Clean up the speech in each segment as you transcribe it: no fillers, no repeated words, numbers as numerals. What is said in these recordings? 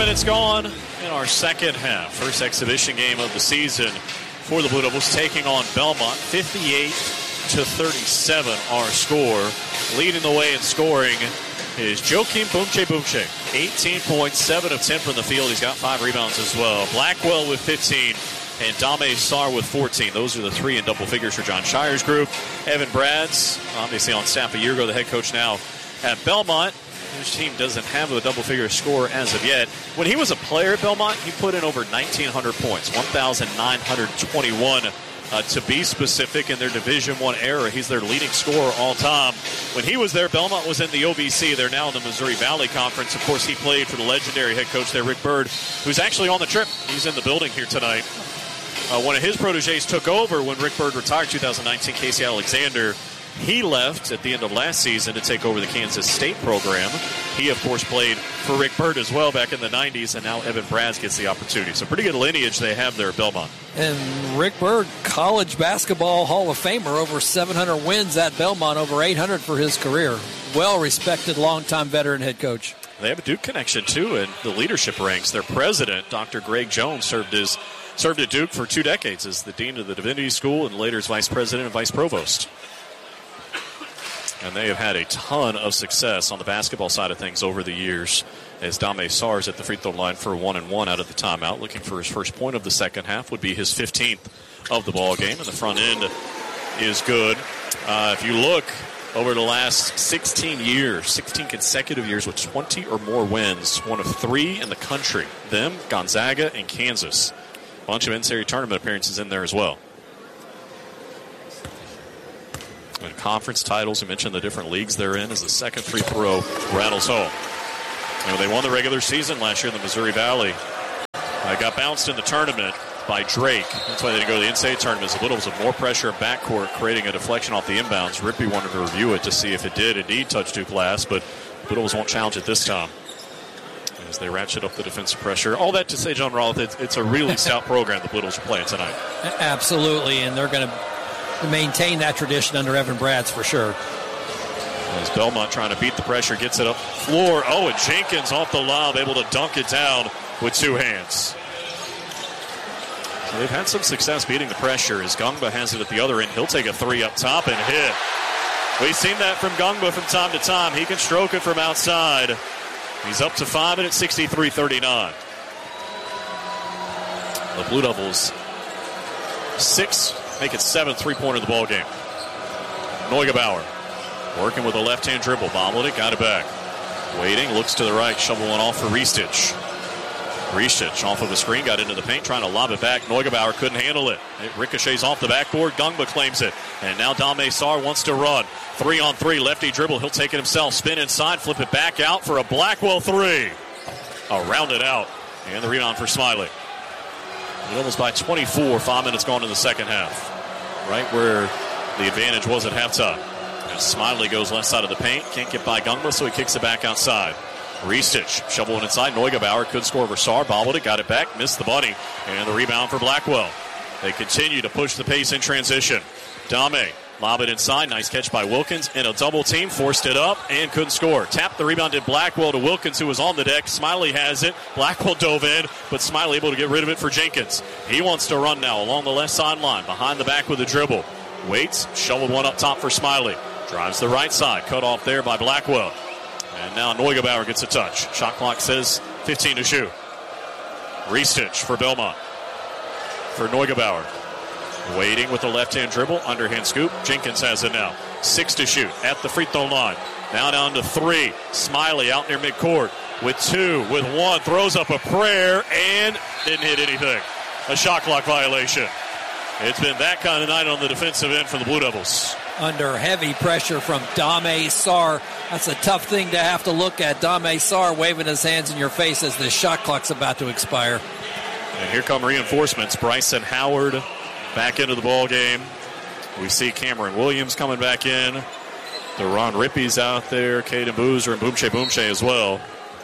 minutes gone in our second half. First exhibition game of the season for the Blue Devils, taking on Belmont. 58-37 our score. Leading the way in scoring is Joakim Bumche. 18 points, 7 of 10 from the field. He's got 5 rebounds as well. Blackwell with 15 and Dame Sarr with 14. Those are the 3 in double figures for John Shire's group. Evan Brads, obviously on staff a year ago, the head coach now at Belmont. His team doesn't have a double-figure score as of yet. When he was a player at Belmont, he put in over 1,900 points, 1,921 to be specific in their Division I era. He's their leading scorer all time. When he was there, Belmont was in the OVC. They're now in the Missouri Valley Conference. Of course, he played for the legendary head coach there, Rick Byrd, who's actually on the trip. He's in the building here tonight. One of his proteges took over when Rick Byrd retired 2019, Casey Alexander. He left at the end of last season to take over the Kansas State program. He, of course, played for Rick Byrd as well back in the 90s, and now Evan Brads gets the opportunity. So pretty good lineage they have there at Belmont. And Rick Byrd, college basketball Hall of Famer, over 700 wins at Belmont, over 800 for his career. Well-respected, longtime veteran head coach. They have a Duke connection, too, in the leadership ranks. Their president, Dr. Greg Jones, served at Duke for 2 decades as the dean of the Divinity School and later as vice president and vice provost. And they have had a ton of success on the basketball side of things over the years, as Dame Sarr is at the free throw line for 1-and-1 out of the timeout, looking for his first point of the second half. Would be his 15th of the ball game, and the front end is good. If you look over the last 16 consecutive years with 20 or more wins, one of 3 in the country, them, Gonzaga, and Kansas. A bunch of NCAA tournament appearances in there as well. And conference titles, I mentioned the different leagues they're in, as the second free throw rattles home. And when they won the regular season last year in the Missouri Valley, got bounced in the tournament by Drake. That's why they didn't go to the NCAA tournament. The Littles with more pressure in backcourt, creating a deflection off the inbounds. Rippey wanted to review it to see if it did indeed touch Duke last, but Littles won't challenge it this time as they ratchet up the defensive pressure. All that to say, John Roth, it's a really stout program the Littles are playing tonight. Absolutely, and they're going to maintain that tradition under Evan Brads for sure. As Belmont trying to beat the pressure, gets it up floor. Oh, and Jenkins off the lob, able to dunk it down with 2 hands. So they've had some success beating the pressure as Gungba has it at the other end. He'll take a 3 up top and hit. We've seen that from Gungba from time to time. He can stroke it from outside. He's up to 5 and it's 63-39. The Blue Devils 6, make it 7th three-pointer of the ball game. Neugebauer working with a left-hand dribble. Bobbled it, got it back. Waiting, looks to the right, shovel one off for Ristich. Ristich off of the screen, got into the paint, trying to lob it back. Neugebauer couldn't handle it. It ricochets off the backboard. Gungba claims it. And now Dame Sarr wants to run. 3-on-3, lefty dribble. He'll take it himself. Spin inside, flip it back out for a Blackwell 3. Rounded out. And the rebound for Smiley. It almost by 24, 5 minutes gone in the second half. Right where the advantage was at halftime. And Smiley goes left side of the paint. Can't get by Gungba, so he kicks it back outside. Ristich shoveling inside. Neugebauer could score over Sarr. Bobbled it, got it back, missed the bunny. And the rebound for Blackwell. They continue to push the pace in transition. Dame, lob it inside. Nice catch by Wilkins. And a double team, forced it up and couldn't score. Tapped the rebound to Blackwell to Wilkins, who was on the deck. Smiley has it. Blackwell dove in, but Smiley able to get rid of it for Jenkins. He wants to run now along the left sideline, behind the back with a dribble. Waits, shoveled one up top for Smiley. Drives the right side, cut off there by Blackwell. And now Neugebauer gets a touch. Shot clock says 15 to shoot. Ristich for Belmont. For Neugebauer. Waiting with the left-hand dribble. Underhand scoop. Jenkins has it now. 6 to shoot at the free throw line. Now down to 3. Smiley out near midcourt with 2, with 1. Throws up a prayer and didn't hit anything. A shot clock violation. It's been that kind of night on the defensive end for the Blue Devils. Under heavy pressure from Dame Sarr. That's a tough thing to have to look at. Dame Sarr waving his hands in your face as the shot clock's about to expire. And here come reinforcements. Bryson Howard back into the ball game. We see Cameron Williams coming back in. Deron Rippey's out there. Caden Boozer and Bumche as well.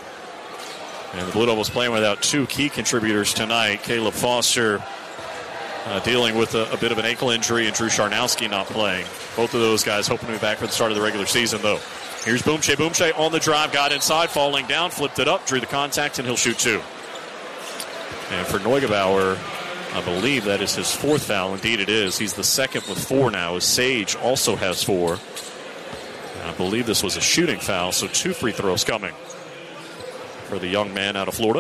And the Blue Devils playing without 2 key contributors tonight. Caleb Foster dealing with a bit of an ankle injury, and Drew Charnowski not playing. Both of those guys hoping to be back for the start of the regular season, though. Here's Boomche on the drive, got inside, falling down, flipped it up, drew the contact, and he'll shoot 2. And for Neugebauer, I believe that is his 4th foul. Indeed it is. He's the 2nd with 4 now, as Sage also has 4. And I believe this was a shooting foul, so 2 free throws coming for the young man out of Florida.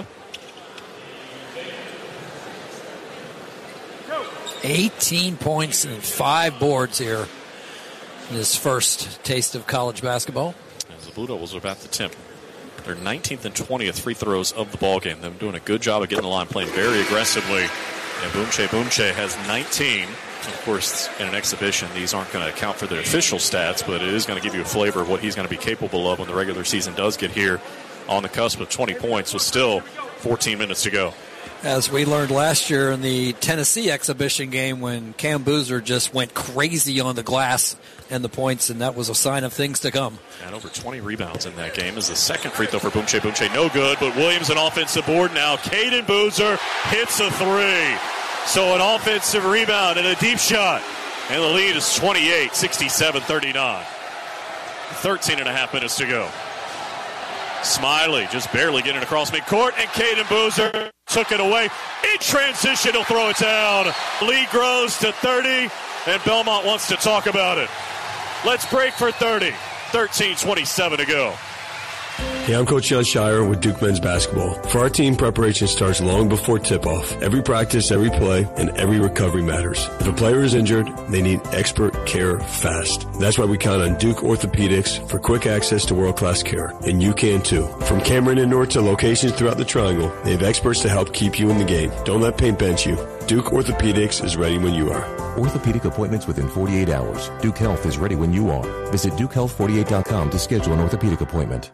18 points and 5 boards here in his first taste of college basketball. As the Blue Devils are about to attempt their 19th and 20th free throws of the ball game. They're doing a good job of getting the line, playing very aggressively. And Boomche has 19. Of course, in an exhibition, these aren't going to account for the official stats, but it is going to give you a flavor of what he's going to be capable of when the regular season does get here on the cusp of 20 points with still 14 minutes to go. As we learned last year in the Tennessee exhibition game when Cam Boozer just went crazy on the glass and the points, and that was a sign of things to come. And over 20 rebounds in that game is the second free throw for Boomche. Boomche no good, but Williams an offensive board now. Caden Boozer hits a 3. So an offensive rebound and a deep shot. And the lead is 28-67-39. 13 and a half minutes to go. Smiley just barely getting across midcourt, and Caden Boozer took it away. In transition, he'll throw it down. Lead grows to 30, and Belmont wants to talk about it. Let's break for 30. 13:27 to go. Hey, I'm Coach John Shire with Duke Men's Basketball. For our team, preparation starts long before tip-off. Every practice, every play, and every recovery matters. If a player is injured, they need expert care fast. That's why we count on Duke Orthopedics for quick access to world-class care. And you can too. From Cameron Indoor to locations throughout the Triangle, they have experts to help keep you in the game. Don't let pain bench you. Duke Orthopedics is ready when you are. Orthopedic appointments within 48 hours. Duke Health is ready when you are. Visit DukeHealth48.com to schedule an orthopedic appointment.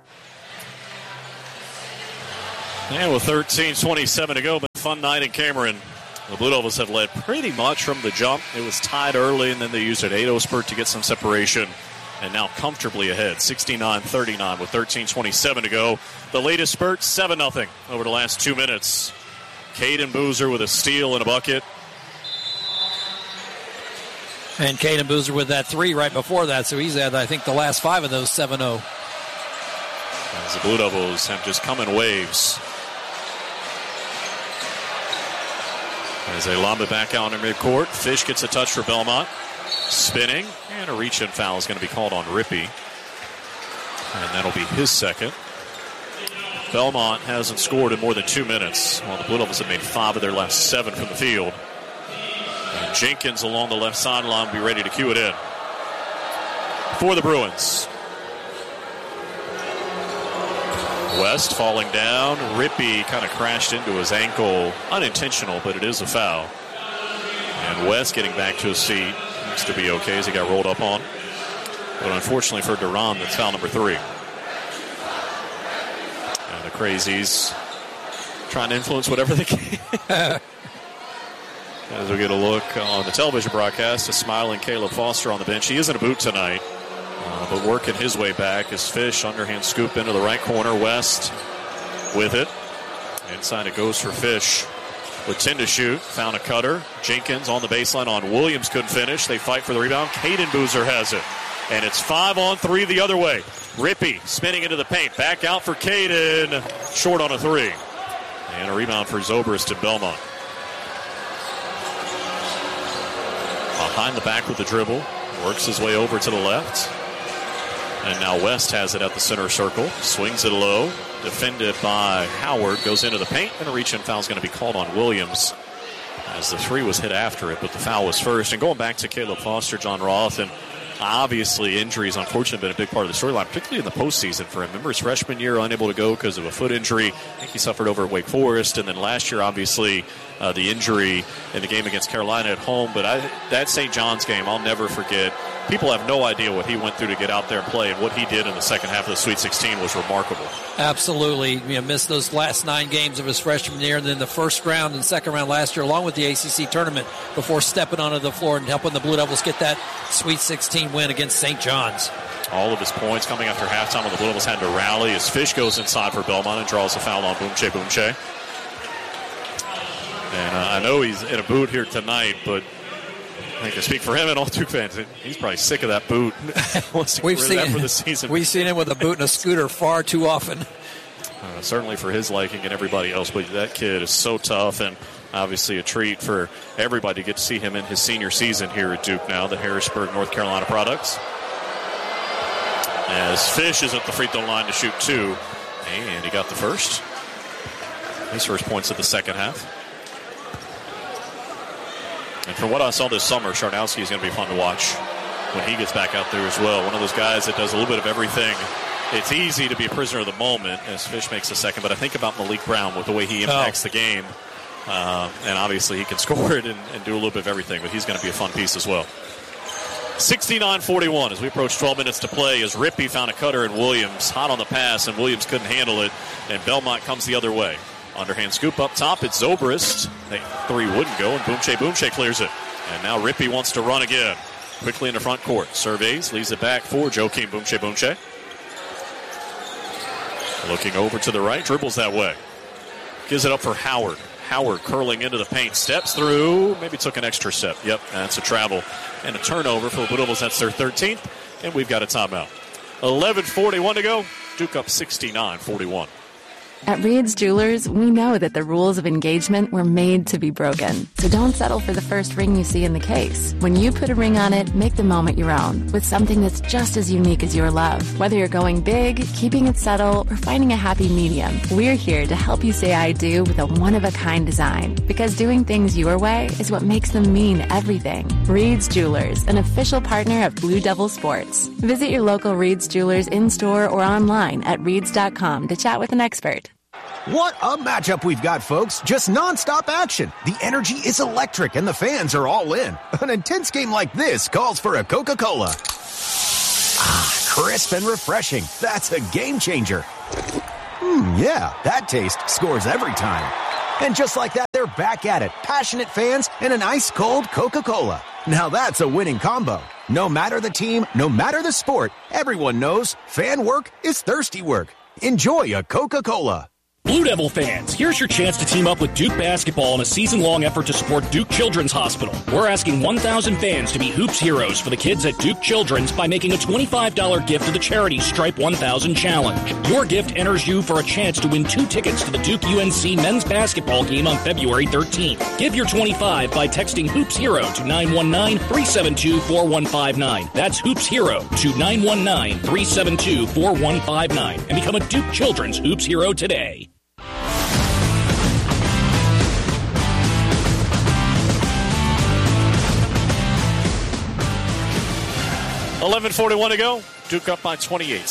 And with 13:27 to go, but fun night in Cameron. The Blue Devils have led pretty much from the jump. It was tied early, and then they used an 8-0 spurt to get some separation, and now comfortably ahead, 69-39 with 13:27 to go. The latest spurt, 7-0 over the last 2 minutes. Caden Boozer with a steal and a bucket. And Caden Boozer with that 3 right before that, so he's had, I think, the last 5 of those 7-0. As the Blue Devils have just come in waves. As they lob it back out in midcourt, Fish gets a touch for Belmont. Spinning, and a reach-in foul is going to be called on Rippey. And that'll be his second. Belmont hasn't scored in more than 2 minutes, while the Blue Devils have made 5 of their last 7 from the field. And Jenkins along the left sideline will be ready to cue it in for the Bruins. West falling down. Rippey kind of crashed into his ankle. Unintentional, but it is a foul. And West getting back to his seat. Looks to be okay as he got rolled up on. But unfortunately for Duran, that's foul number 3. And the Crazies trying to influence whatever they can. As we get a look on the television broadcast, a smiling Caleb Foster on the bench. He is in a boot tonight. But working his way back as Fish underhand scoop into the right corner. West with it. Inside it goes for Fish with 10 to shoot. Found a cutter. Jenkins on the baseline on Williams. Couldn't finish. They fight for the rebound. Caden Boozer has it. And it's 5-on-3 the other way. Rippey spinning into the paint. Back out for Caden. Short on a 3. And a rebound for Zobrist in Belmont. Behind the back with the dribble. Works his way over to the left. And now West has it at the center circle. Swings it low. Defended by Howard. Goes into the paint. And a reach-in foul is going to be called on Williams. As the 3 was hit after it, but the foul was first. And going back to Caleb Foster, John Roth, and obviously injuries, unfortunately, been a big part of the storyline, particularly in the postseason for him. Remember his freshman year, unable to go because of a foot injury. I think he suffered over at Wake Forest. And then last year, obviously, the injury in the game against Carolina at home. But that St. John's game, I'll never forget. People have no idea what he went through to get out there and play, and what he did in the second half of the Sweet 16 was remarkable. Absolutely. Missed those last 9 games of his freshman year, and then the first round and second round last year, along with the ACC tournament, before stepping onto the floor and helping the Blue Devils get that Sweet 16 win against St. John's. All of his points coming after halftime when the Blue Devils had to rally as Fish goes inside for Belmont and draws a foul on Boomche. And I know he's in a boot here tonight, but I can speak for him and all Duke fans. He's probably sick of that boot. We've seen that for the season. We've seen him with a boot and a scooter far too often. Certainly for his liking and everybody else, but that kid is so tough, and obviously a treat for everybody to get to see him in his senior season here at Duke now, the Harrisburg, North Carolina products. As Fish is at the free throw line to shoot 2, and he got the first. His first points of the second half. And from what I saw this summer, Sharnowski is going to be fun to watch when he gets back out there as well. One of those guys that does a little bit of everything. It's easy to be a prisoner of the moment as Fish makes a second, but I think about Malik Brown with the way he impacts the game. And obviously he can score it and do a little bit of everything, but he's going to be a fun piece as well. 69-41 as we approach 12 minutes to play as Rippey found a cutter in Williams. Hot on the pass, and Williams couldn't handle it, and Belmont comes the other way. Underhand scoop up top. It's Zobrist. The three wouldn't go, and Boomche clears it. And now Rippey wants to run again. Quickly in the front court. Surveys, leaves it back for Joakim Boomche. Looking over to the right, dribbles that way. Gives it up for Howard. Howard curling into the paint, steps through, maybe took an extra step. Yep, that's a travel. And a turnover for the Blue Devils. That's their 13th, and we've got a timeout. 11:41 to go. Duke up 69-41. At Reed's Jewelers, we know that the rules of engagement were made to be broken. So don't settle for the first ring you see in the case. When you put a ring on it, make the moment your own with something that's just as unique as your love. Whether you're going big, keeping it subtle, or finding a happy medium, we're here to help you say I do with a one-of-a-kind design. Because doing things your way is what makes them mean everything. Reed's Jewelers, an official partner of Blue Devil Sports. Visit your local Reed's Jewelers in-store or online at reeds.com to chat with an expert. What a matchup we've got, folks. Just nonstop action. The energy is electric and the fans are all in. An intense game like this calls for a Coca-Cola. Ah, crisp and refreshing. That's a game changer. Yeah, that taste scores every time. And just like that, they're back at it. Passionate fans and an ice-cold Coca-Cola. Now that's a winning combo. No matter the team, no matter the sport, everyone knows fan work is thirsty work. Enjoy a Coca-Cola. Blue Devil fans, here's your chance to team up with Duke Basketball in a season-long effort to support Duke Children's Hospital. We're asking 1,000 fans to be Hoops heroes for the kids at Duke Children's by making a $25 gift to the charity Stripe 1000 Challenge. Your gift enters you for a chance to win 2 tickets to the Duke UNC men's basketball game on February 13th. Give your 25 by texting Hoops Hero to 919-372-4159. That's Hoops Hero to 919-372-4159 and become a Duke Children's Hoops Hero today. 11:41 to go. Duke up by 28,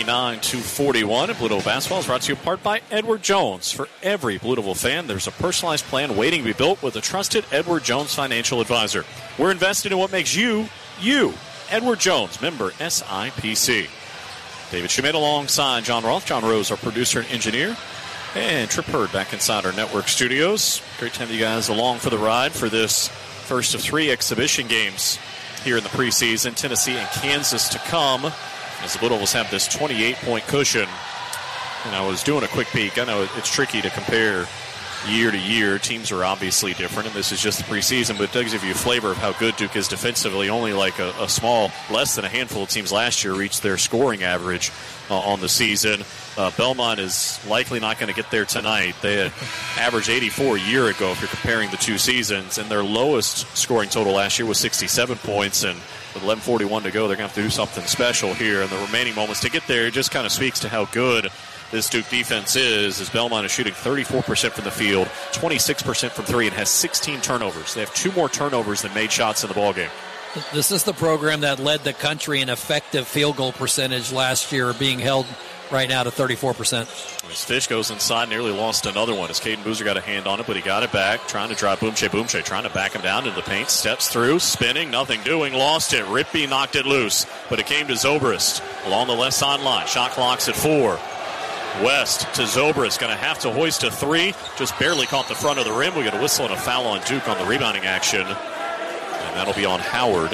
69-41. And Blue Devil Basketball is brought to you in part by Edward Jones. For every Blue Devil fan, there's a personalized plan waiting to be built with a trusted Edward Jones financial advisor. We're invested in what makes you, you. Edward Jones, member SIPC. David Schmidt alongside John Roth. John Rose, our producer and engineer. And Trip Hurd back inside our network studios. Great to have you guys along for the ride for this first of 3 exhibition games here in the preseason. Tennessee and Kansas to come as the Blue Devils have this 28-point cushion. And I was doing a quick peek. I know it's tricky to compare year to year. Teams are obviously different, and this is just the preseason, but it does give you a flavor of how good Duke is defensively. Only like a small, less than a handful of teams last year reached their scoring average on the season. Belmont is likely not going to get there tonight. They had averaged 84 a year ago if you're comparing the 2 seasons, and their lowest scoring total last year was 67 points, and with 11:41 to go, they're going to have to do something special here in the remaining moments to get there. It just kind of speaks to how good this Duke defense is, as Belmont is shooting 34% from the field, 26% from 3, and has 16 turnovers. They have 2 more turnovers than made shots in the ballgame. This is the program that led the country in effective field goal percentage last year, being held right now to 34%. As Fish goes inside, nearly lost another one as Caden Boozer got a hand on it, but he got it back, trying to drive Boomche, trying to back him down into the paint, steps through, spinning, nothing doing, lost it. Rippey knocked it loose, but it came to Zobrist along the left sideline. Shot clock's at 4. West to Zobrist, going to have to hoist a 3, just barely caught the front of the rim. We got a whistle and a foul on Duke on the rebounding action, and that'll be on Howard.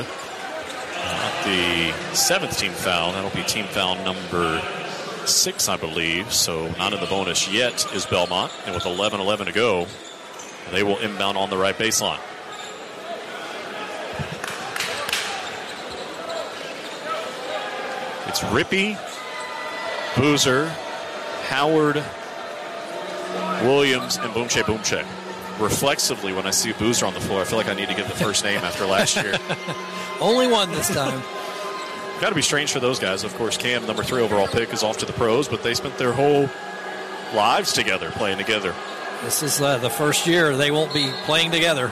Not the 7th team foul, that'll be team foul number 6, I believe, so not in the bonus yet is Belmont, and with 11:11 to go, they will inbound on the right baseline. It's Rippey, Boozer, Howard, Williams, and Boomche. Reflexively, when I see Boozer on the floor, I feel like I need to get the first name after last year. Only one this time. Got to be strange for those guys. Of course, Cam, number 3 overall pick, is off to the pros, but they spent their whole lives together, playing together. This is the first year they won't be playing together.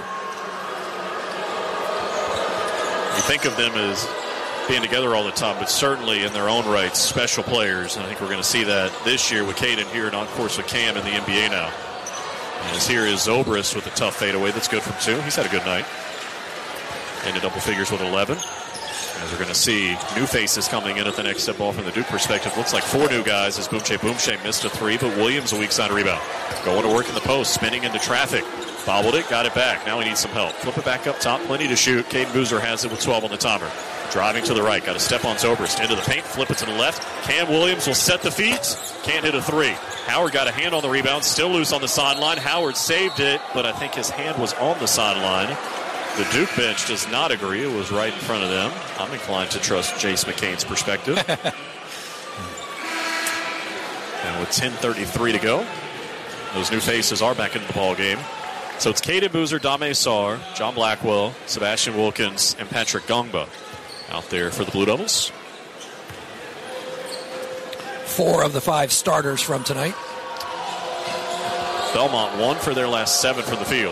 You think of them as being together all the time, but certainly in their own rights, special players. And I think we're going to see that this year with Caden here and on course with Cam in the NBA now. As here is Zobrist with a tough fadeaway that's good from 2. He's had a good night. Into double figures with 11. As we're going to see new faces coming in at the next step off from the Duke perspective. Looks like 4 new guys as Boomche missed a 3, but Williams a weak side rebound. Going to work in the post, spinning into traffic. Bobbled it, got it back. Now he needs some help. Flip it back up top, plenty to shoot. Caden Boozer has it with 12 on the timer. Driving to the right, got a step on Zobrist. Into the paint, flip it to the left. Cam Williams will set the feet. Can't hit a 3. Howard got a hand on the rebound, still loose on the sideline. Howard saved it, but I think his hand was on the sideline. The Duke bench does not agree. It was right in front of them. I'm inclined to trust Jace McCain's perspective. And with 10:33 to go, those new faces are back into the ball game. So it's Caden Boozer, Dame Sarr, John Blackwell, Sebastian Wilkins, and Patrick Gongba out there for the Blue Devils. 4 of the 5 starters from tonight. Belmont 1 for their last 7 from the field.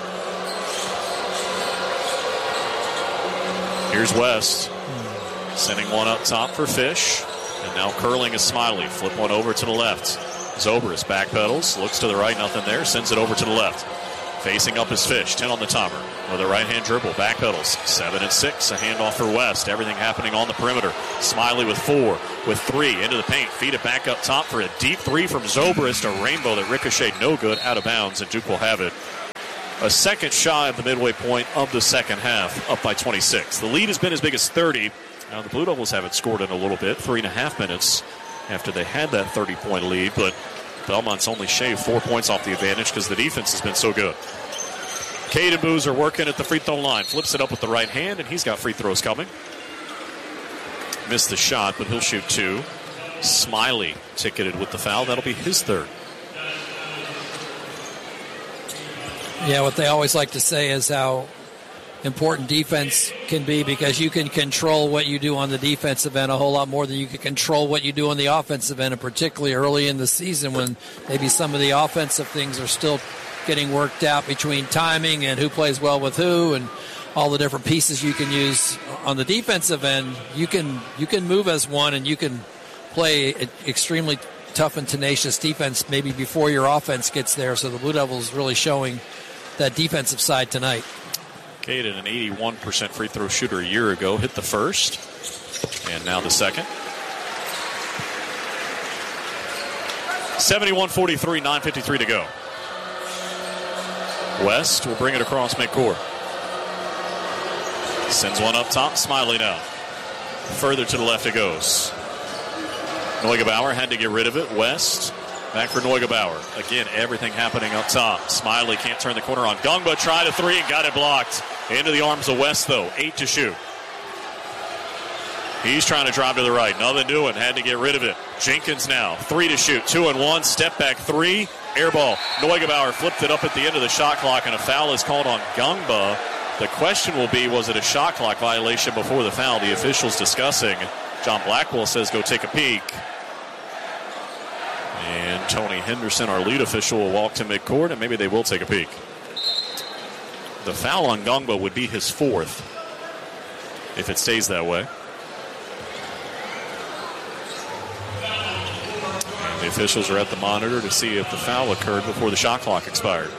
Here's West, sending one up top for Fish, and now curling is Smiley. Flip one over to the left. Zobrist backpedals, looks to the right, nothing there, sends it over to the left. Facing up is Fish, 10 on the timer. With a right-hand dribble, backpedals, 7 and 6, a handoff for West. Everything happening on the perimeter. Smiley with 4, with 3, into the paint. Feed it back up top for a deep 3 from Zobrist, a rainbow that ricocheted no good, out of bounds, and Duke will have it. A second shy of the midway point of the second half, up by 26. The lead has been as big as 30. Now the Blue Devils haven't scored in a little bit, 3.5 minutes after they had that 30-point lead, but Belmont's only shaved 4 points off the advantage because the defense has been so good. Caden Boozer working at the free throw line. Flips it up with the right hand, and he's got free throws coming. Missed the shot, but he'll shoot 2. Smiley ticketed with the foul. That'll be his 3rd. Yeah, what they always like to say is how important defense can be, because you can control what you do on the defensive end a whole lot more than you can control what you do on the offensive end, and particularly early in the season when maybe some of the offensive things are still getting worked out between timing and who plays well with who and all the different pieces you can use. On the defensive end, you can move as one, and you can play extremely tough and tenacious defense maybe before your offense gets there. So the Blue Devils really showing that defensive side tonight. Caden, an 81% free throw shooter a year ago, hit the first, and now the second. 71-43, 9:53 to go. West will bring it across midcourt. Sends one up top, Smiley now. Further to the left it goes. Neugebauer had to get rid of it. West back for Neugebauer. Again, everything happening up top. Smiley can't turn the corner on. Gongba tried a 3 and got it blocked. Into the arms of West, though. 8 to shoot. He's trying to drive to the right. Nothing doing. Had to get rid of it. Jenkins now. 3 to shoot. 2 and 1. Step back 3. Air ball. Neugebauer flipped it up at the end of the shot clock, and a foul is called on Gongba. The question will be, was it a shot clock violation before the foul? The officials discussing. John Blackwell says go take a peek. And Tony Henderson, our lead official, will walk to midcourt, and maybe they will take a peek. The foul on Gongba would be his 4th if it stays that way. And the officials are at the monitor to see if the foul occurred before the shot clock expired.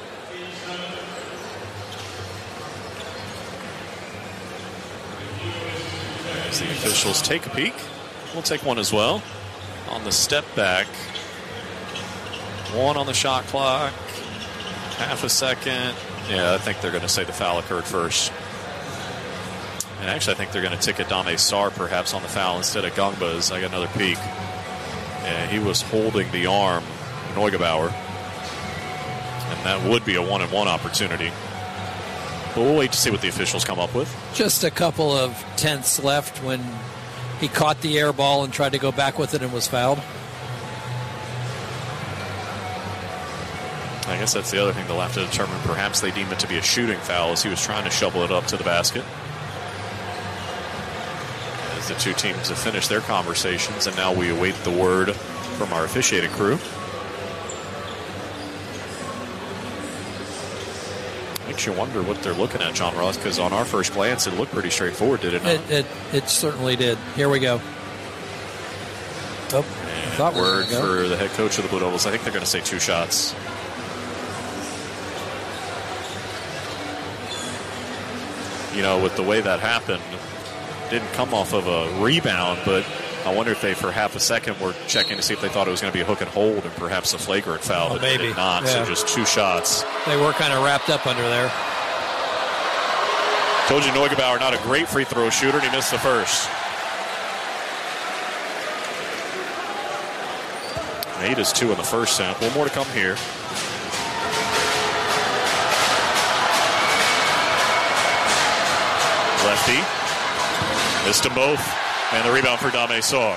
As the officials take a peek, we'll take one as well. On the step back, 1 on the shot clock, half a second. Yeah, I think they're going to say the foul occurred first. And actually, I think they're going to ticket Dame Sarr perhaps on the foul instead of Gongba's. I got another peek. And he was holding the arm, Neugebauer. And that would be a 1-and-1 opportunity. But we'll wait to see what the officials come up with. Just a couple of tenths left when he caught the air ball and tried to go back with it and was fouled. I guess that's the other thing they'll have to determine. Perhaps they deem it to be a shooting foul as he was trying to shovel it up to the basket. As the two teams have finished their conversations, and now we await the word from our officiating crew. Makes you wonder what they're looking at, John Ross, because on our first glance, it looked pretty straightforward, did it not? It certainly did. Here we go. Word for the head coach of the Blue Devils. I think they're going to say 2 shots. You know, with the way that happened, didn't come off of a rebound, but I wonder if they, for half a second, were checking to see if they thought it was going to be a hook and hold and perhaps a flagrant foul, but maybe. It did not, Yeah. So just 2 shots. They were kind of wrapped up under there. Told you Neugebauer, not a great free throw shooter, and he missed the first. 8 is 2 in the first set. One more to come here. Lefty. Missed them both. And the rebound for Dame Sarr.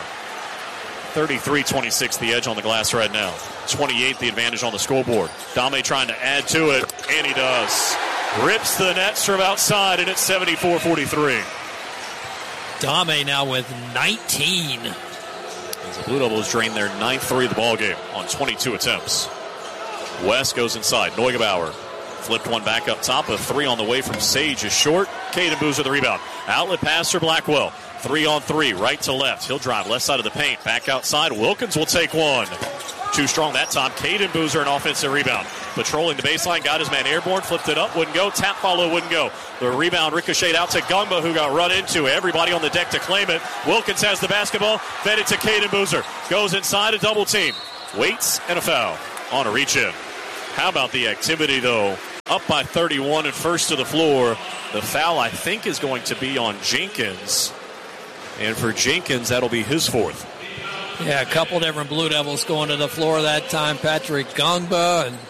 33-26 the edge on the glass right now. 28 the advantage on the scoreboard. Dame trying to add to it, and he does. Rips the nets from outside, and it's 74-43. Dame now with 19. As the Blue Devils drain their 9th 3 of the ballgame on 22 attempts. West goes inside. Neugebauer flipped one back up top. A 3 on the way from Sage is short. Caden Boozer the rebound. Outlet pass for Blackwell. 3-on-3, right to left. He'll drive left side of the paint. Back outside. Wilkins will take one. Too strong that time. Caden Boozer, an offensive rebound. Patrolling the baseline. Got his man airborne. Flipped it up. Wouldn't go. Tap follow. Wouldn't go. The rebound ricocheted out to Gungba, who got run into. Everybody on the deck to claim it. Wilkins has the basketball. Fed it to Caden Boozer. Goes inside a double team. Waits and a foul on a reach in. How about the activity, though? Up by 31 and first to the floor. The foul, I think, is going to be on Jenkins. And for Jenkins, that'll be his 4th. Yeah, a couple different Blue Devils going to the floor that time. Patrick Gungba and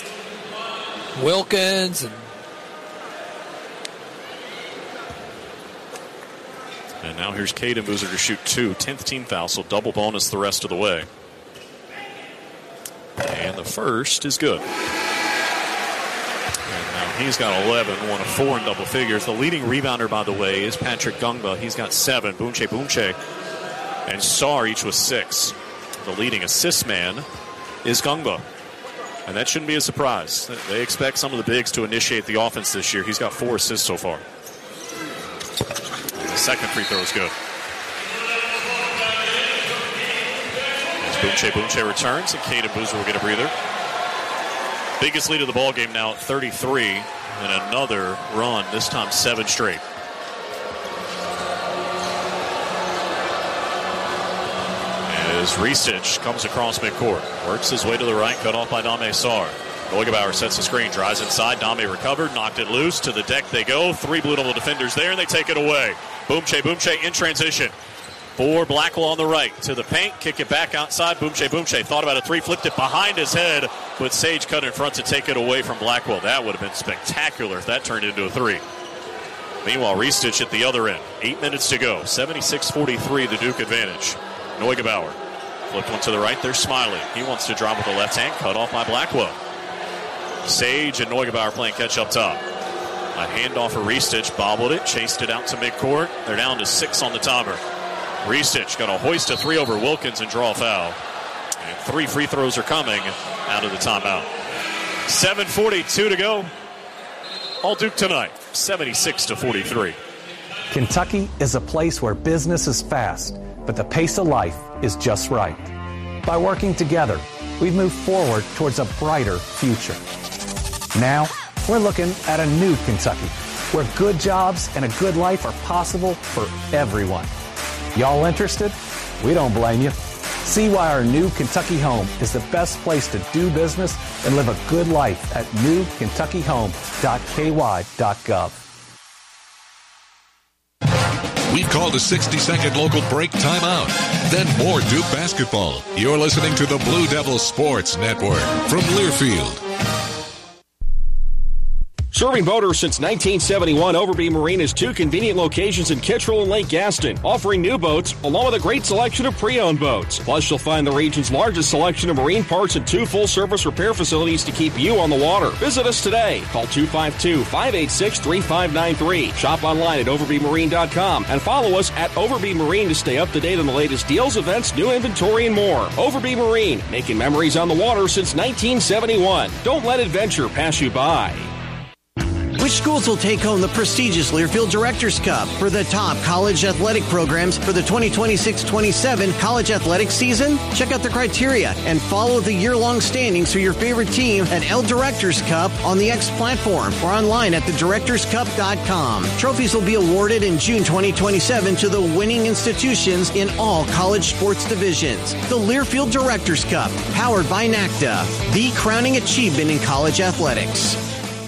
Wilkins. And now here's Caden Boozer to shoot 2. 10th team foul, so double bonus the rest of the way. And the first is good. And now he's got 11, 1 of 4 in double figures. The leading rebounder, by the way, is Patrick Gungba. He's got 7. Bunche and Sarr each with 6. The leading assist man is Gungba. And that shouldn't be a surprise. They expect some of the bigs to initiate the offense this year. He's got 4 assists so far. And the second free throw is good. Bunche returns, and Caden Boozer will get a breather. Biggest lead of the ball game now at 33, and another run, this time 7 straight. As Ristich comes across midcourt, works his way to the right, cut off by Dame Sarr. Neugebauer sets the screen, drives inside. Dame recovered, knocked it loose. To the deck they go. 3 Blue Devil defenders there, and they take it away. Bunche in transition. For Blackwell on the right. To the paint, kick it back outside. Bunche thought about a 3, flipped it behind his head, but Sage cut in front to take it away from Blackwell. That would have been spectacular if that turned into a 3. Meanwhile, Ristich at the other end. 8 minutes to go. 76-43, the Duke advantage. Neugebauer flipped one to the right. There's Smiley. He wants to drive with the left hand. Cut off by Blackwell. Sage and Neugebauer playing catch up top. A handoff for Ristich. Bobbled it. Chased it out to midcourt. They're down to 6 on the timer. Ristich going to hoist a 3 over Wilkins and draw a foul. And 3 free throws are coming out of the timeout. 7:42 to go. All Duke tonight. 76-43. Kentucky is a place where business is fast, but the pace of life is just right. By working together, we've moved forward towards a brighter future. Now, we're looking at a new Kentucky, where good jobs and a good life are possible for everyone. Y'all interested? We don't blame you. See why our new Kentucky home is the best place to do business and live a good life at newkentuckyhome.ky.gov. We've called a 60-second local break timeout. Then more Duke basketball. You're listening to the Blue Devils Sports Network from Learfield. Serving boaters since 1971, Overby Marine has 2 convenient locations in Kittrell and Lake Gaston, offering new boats along with a great selection of pre-owned boats. Plus, you'll find the region's largest selection of marine parts and 2 full-service repair facilities to keep you on the water. Visit us today. Call 252-586-3593. Shop online at overbymarine.com and follow us at Overby Marine to stay up to date on the latest deals, events, new inventory, and more. Overby Marine, making memories on the water since 1971. Don't let adventure pass you by. Which schools will take home the prestigious Learfield Directors Cup for the top college athletic programs for the 2026-27 college athletics season? Check out the criteria and follow the year-long standings for your favorite team at L Directors Cup on the X platform or online at thedirectorscup.com. Trophies will be awarded in June 2027 to the winning institutions in all college sports divisions. The Learfield Directors Cup, powered by NACDA, the crowning achievement in college athletics.